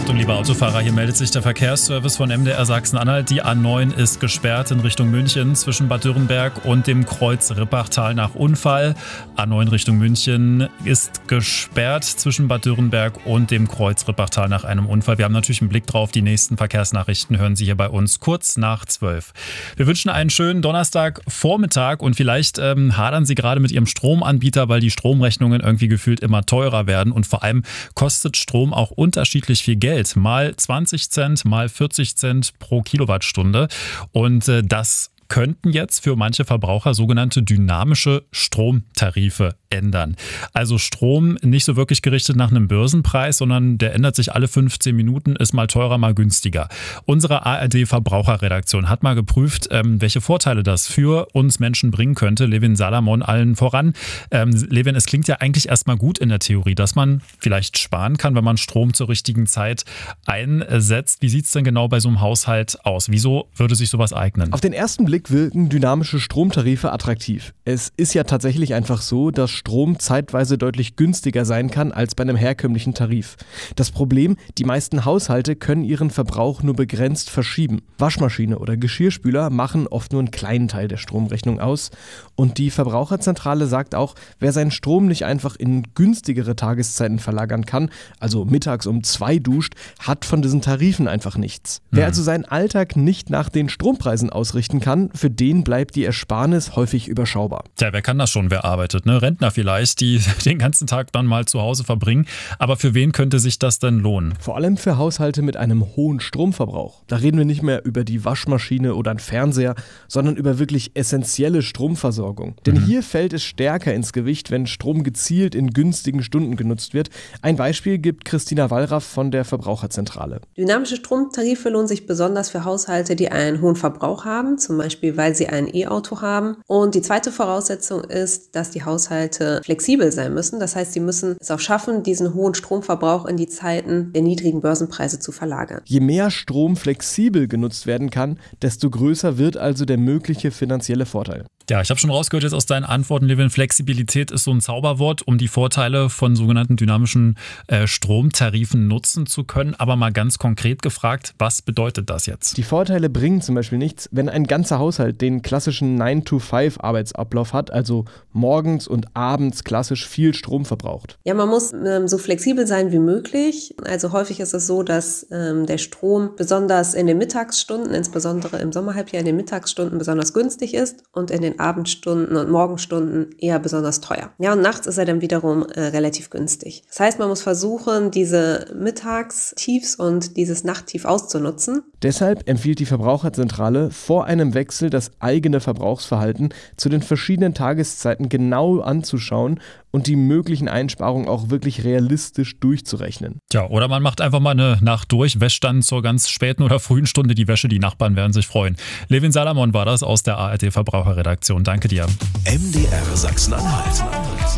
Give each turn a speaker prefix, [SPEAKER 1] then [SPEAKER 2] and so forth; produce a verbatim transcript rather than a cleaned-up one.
[SPEAKER 1] Achtung, liebe Autofahrer, hier meldet sich der Verkehrsservice von M D R Sachsen-Anhalt. Die A neun ist gesperrt in Richtung München zwischen Bad Dürrenberg und dem Kreuz Rippachtal nach Unfall. A neun Richtung München ist gesperrt zwischen Bad Dürrenberg und dem Kreuz Rippachtal nach einem Unfall. Wir haben natürlich einen Blick drauf. Die nächsten Verkehrsnachrichten hören Sie hier bei uns kurz nach zwölf. Wir wünschen einen schönen Donnerstagvormittag und vielleicht ähm, hadern Sie gerade mit Ihrem Stromanbieter, weil die Stromrechnungen irgendwie gefühlt immer teurer werden und vor allem kostet Strom auch unterschiedlich viel Geld. Mal zwanzig Cent, mal vierzig Cent pro Kilowattstunde. Und äh, das könnten jetzt für manche Verbraucher sogenannte dynamische Stromtarife ändern. Also Strom nicht so wirklich gerichtet nach einem Börsenpreis, sondern der ändert sich alle fünfzehn Minuten, ist mal teurer, mal günstiger. Unsere A R D-Verbraucherredaktion hat mal geprüft, ähm, welche Vorteile das für uns Menschen bringen könnte. Levin Salamon allen voran. Ähm, Levin, es klingt ja eigentlich erstmal gut in der Theorie, dass man vielleicht sparen kann, wenn man Strom zur richtigen Zeit einsetzt. Wie sieht es denn genau bei so einem Haushalt aus? Wieso würde sich sowas eignen?
[SPEAKER 2] Auf den ersten Blick wirken dynamische Stromtarife attraktiv. Es ist ja tatsächlich einfach so, dass Strom zeitweise deutlich günstiger sein kann als bei einem herkömmlichen Tarif. Das Problem, die meisten Haushalte können ihren Verbrauch nur begrenzt verschieben. Waschmaschine oder Geschirrspüler machen oft nur einen kleinen Teil der Stromrechnung aus. Und die Verbraucherzentrale sagt auch, wer seinen Strom nicht einfach in günstigere Tageszeiten verlagern kann, also mittags um zwei duscht, hat von diesen Tarifen einfach nichts. Wer also seinen Alltag nicht nach den Strompreisen ausrichten kann, für den bleibt die Ersparnis häufig überschaubar.
[SPEAKER 1] Tja, wer kann das schon, wer arbeitet, ne? Rentner vielleicht, die den ganzen Tag dann mal zu Hause verbringen. Aber für wen könnte sich das denn lohnen?
[SPEAKER 2] Vor allem für Haushalte mit einem hohen Stromverbrauch. Da reden wir nicht mehr über die Waschmaschine oder einen Fernseher, sondern über wirklich essentielle Stromversorgung. Denn mhm. hier fällt es stärker ins Gewicht, wenn Strom gezielt in günstigen Stunden genutzt wird. Ein Beispiel gibt Christina Wallraff von der Verbraucherzentrale.
[SPEAKER 3] Dynamische Stromtarife lohnen sich besonders für Haushalte, die einen hohen Verbrauch haben, zum Beispiel weil sie ein E-Auto haben. Und die zweite Voraussetzung ist, dass die Haushalte flexibel sein müssen. Das heißt, sie müssen es auch schaffen, diesen hohen Stromverbrauch in die Zeiten der niedrigen Börsenpreise zu verlagern.
[SPEAKER 2] Je mehr Strom flexibel genutzt werden kann, desto größer wird also der mögliche finanzielle Vorteil.
[SPEAKER 1] Ja, ich habe schon rausgehört jetzt aus deinen Antworten, Levin, Flexibilität ist so ein Zauberwort, um die Vorteile von sogenannten dynamischen äh, Stromtarifen nutzen zu können. Aber mal ganz konkret gefragt, was bedeutet das jetzt?
[SPEAKER 2] Die Vorteile bringen zum Beispiel nichts, wenn ein ganzer Haushalt den klassischen nine to five Arbeitsablauf hat, also morgens und abends klassisch viel Strom verbraucht.
[SPEAKER 3] Ja, man muss ähm, so flexibel sein wie möglich. Also häufig ist es so, dass ähm, der Strom besonders in den Mittagsstunden, insbesondere im Sommerhalbjahr in den Mittagsstunden besonders günstig ist und in den Abendstunden und Morgenstunden eher besonders teuer. Ja, und nachts ist er dann wiederum äh, relativ günstig. Das heißt, man muss versuchen, diese Mittagstiefs und dieses Nachttief auszunutzen.
[SPEAKER 2] Deshalb empfiehlt die Verbraucherzentrale, vor einem Wechsel das eigene Verbrauchsverhalten zu den verschiedenen Tageszeiten genau anzuschauen und die möglichen Einsparungen auch wirklich realistisch durchzurechnen.
[SPEAKER 1] Tja, oder man macht einfach mal eine Nacht durch, wäscht dann zur ganz späten oder frühen Stunde die Wäsche. Die Nachbarn werden sich freuen. Levin Salamon war das aus der A R D-Verbraucherredaktion. Danke dir.
[SPEAKER 4] M D R Sachsen-Anhalt.